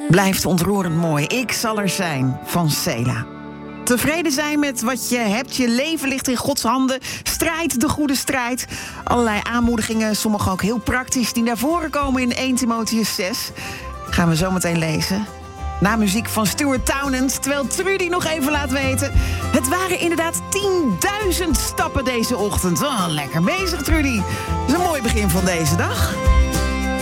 Blijft ontroerend mooi. Ik zal er zijn, van Cela. Tevreden zijn met wat je hebt. Je leven ligt in Gods handen. Strijd de goede strijd. Allerlei aanmoedigingen, sommige ook heel praktisch, die naar voren komen in 1 Timotheüs 6. Gaan we zo meteen lezen. Na muziek van Stuart Townend, terwijl Trudy nog even laat weten. Het waren inderdaad 10.000 stappen deze ochtend. Oh, lekker bezig, Trudy. Dat is een mooi begin van deze dag.